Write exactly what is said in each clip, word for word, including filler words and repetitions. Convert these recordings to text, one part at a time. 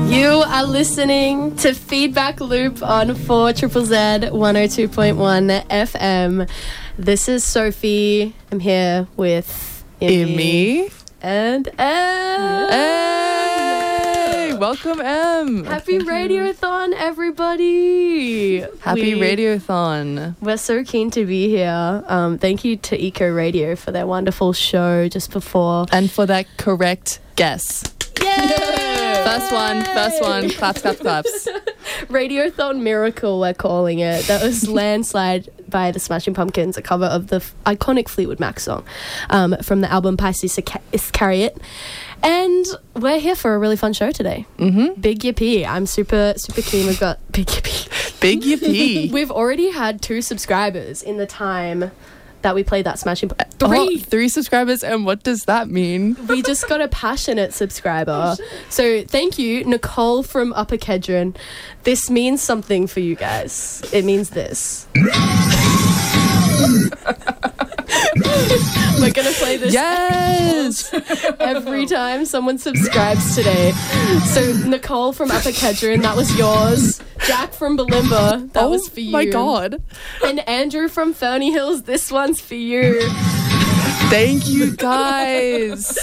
You are listening to Feedback Loop on four Z Z Z one oh two point one F M. This is Sophie. I'm here with Imi and Em. Hey, welcome, Em. Happy Radiothon, everybody. Happy we, Radiothon. We're so keen to be here. Um, thank you to Eco Radio for their wonderful show just before. And for that correct guess. Yay! First one, first one. Claps, claps, claps. Radiothon Miracle, we're calling it. That was Landslide by the Smashing Pumpkins, a cover of the f- iconic Fleetwood Mac song um, from the album Pisces Iscariot. And we're here for a really fun show today. Mm-hmm. Big Yippee. I'm super, super keen. We've got Big Yippee. Big Yippee. We've already had two subscribers in the time that we played that Smashing Pumpkins. Three. Oh, three subscribers, and what does that mean? We just got a passionate subscriber. So thank you, Nicole from Upper Kedron. This means something for you guys. It means this. We're going to play this yes! every time someone subscribes today. So Nicole from Upper Kedron, that was yours. Jack from Balimba, that oh was for you. Oh my God. And Andrew from Fernie Hills, this one's for you. Thank you, guys.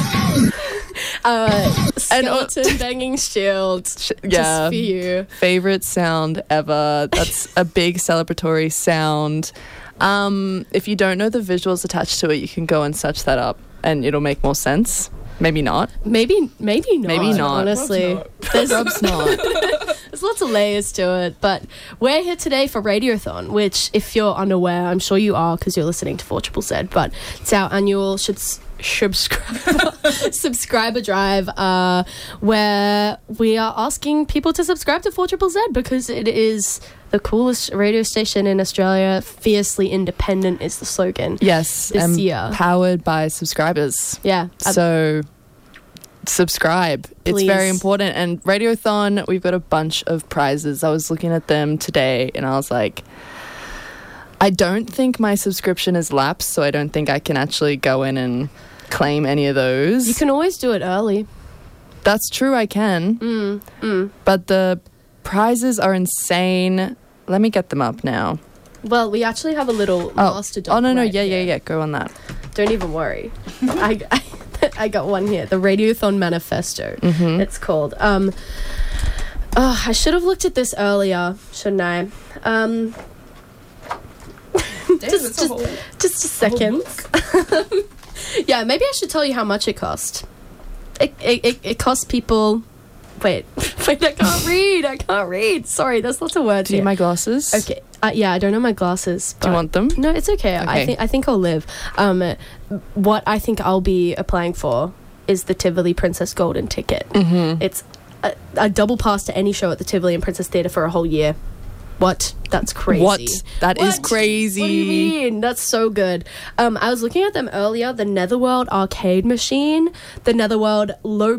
Uh, skeleton and, uh, banging shield, sh- yeah, just for you. Favorite sound ever. That's a big celebratory sound. Um, if you don't know the visuals attached to it, you can go and search that up, and it'll make more sense. Maybe not. Maybe, maybe not. Maybe not. Honestly, not. There's Rob's not. There's lots of layers to it, but we're here today for Radiothon, which, if you're unaware, I'm sure you are because you're listening to four Z Z Z, but it's our annual should subscriber subscriber drive, uh, where we are asking people to subscribe to four Z Z Z because it is the coolest radio station in Australia. Fiercely independent is the slogan. Yes, this and year, powered by subscribers. Yeah, so. Subscribe. Please. It's very important. And Radiothon, we've got a bunch of prizes. I was looking at them today and I was like, I don't think my subscription is lapsed, so I don't think I can actually go in and claim any of those. You can always do it early. That's true, I can. Mm, mm. But the prizes are insane. Let me get them up now. Well, we actually have a little oh. master doc. Oh, no, no, right yeah, here. yeah, yeah. Go on that. Don't even worry. I, I I got one here, the Radiothon Manifesto. Mm-hmm. It's called. Um, oh, I should have looked at this earlier, shouldn't I? Um, Damn, just, just, a whole, just a second. Yeah, maybe I should tell you how much it cost. It it it, it cost people. Wait, wait, I can't read. I can't read. Sorry, there's lots of words Do you here. need my glasses? Okay. Uh, yeah, I don't know my glasses. Do you want them? No, it's okay. Okay. I think I think I'll live. Um, what I think I'll be applying for is the Tivoli Princess Golden ticket. Mm-hmm. It's a, a double pass to any show at the Tivoli and Princess Theatre for a whole year. What? That's crazy. What? That What? is crazy. What do you mean? That's so good. Um, I was looking at them earlier. The Netherworld arcade machine, the Netherworld low